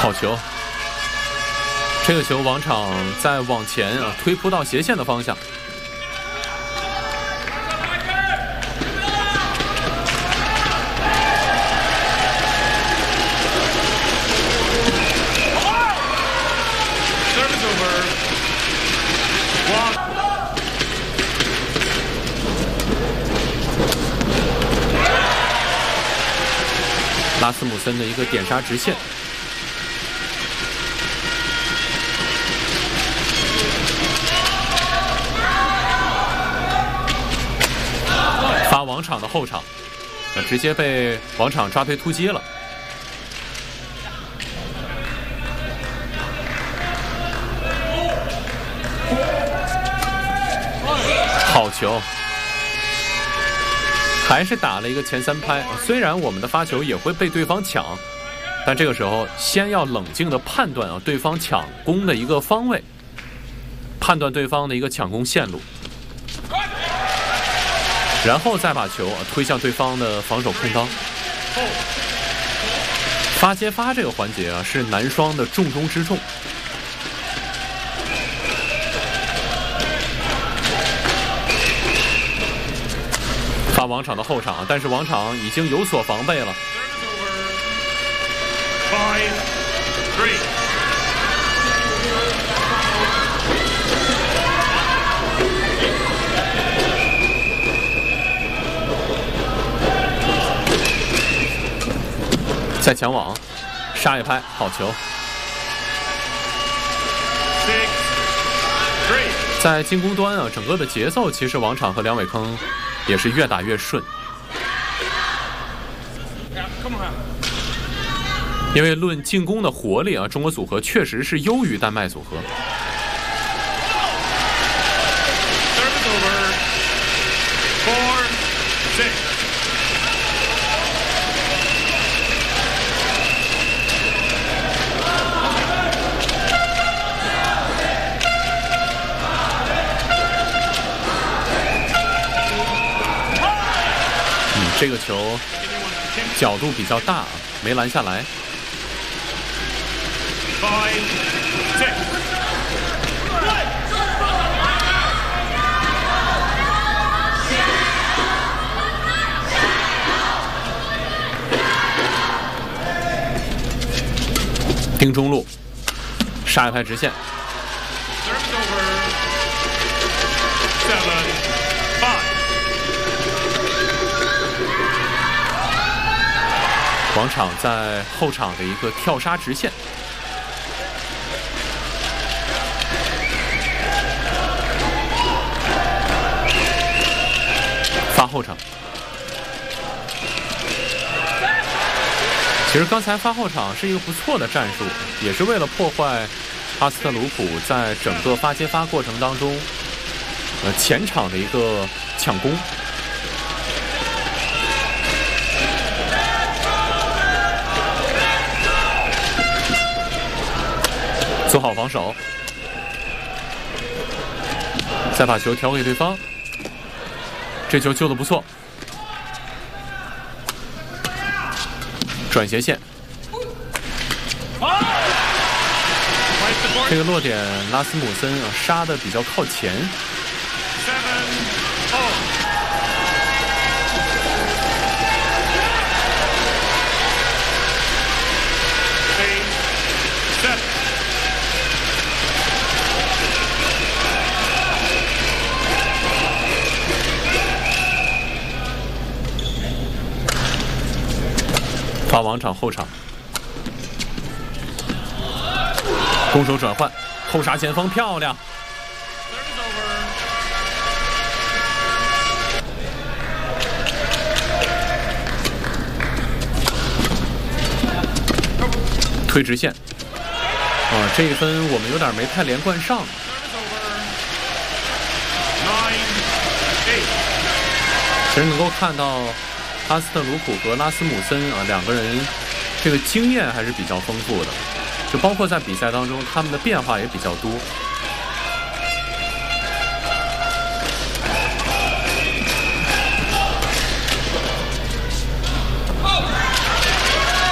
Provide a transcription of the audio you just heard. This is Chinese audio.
好球！这个球王场再往前推扑到斜线的方向。拉斯姆森的一个点杀直线，发王场的后场，直接被王场抓推突击了。好球！还是打了一个前三拍，虽然我们的发球也会被对方抢，但这个时候先要冷静的判断对方抢攻的一个方位，判断对方的一个抢攻线路，然后再把球推向对方的防守空当。发接发这个环节是男双的重中之重。发王场的后场，但是王场已经有所防备了。再抢网，杀一拍，好球！在进攻端整个的节奏其实王场和梁伟铿也是越打越顺，因为论进攻的活力中国组合确实是优于丹麦组合。这个球角度比较大，没拦下来。盯中路，杀一拍直线。王场在后场的一个跳杀直线，发后场。其实刚才发后场是一个不错的战术，也是为了破坏阿斯特鲁普在整个发接发过程当中，前场的一个抢攻。做好防守，再把球调给对方，这球救得不错。转斜线，这个落点拉斯姆森杀得比较靠前。发王场后场，攻守转换，后杀前锋漂亮。推直线，这一分我们有点没太连贯上。其实能够看到阿斯特鲁普和拉斯姆森两个人这个经验还是比较丰富的，就包括在比赛当中他们的变化也比较多。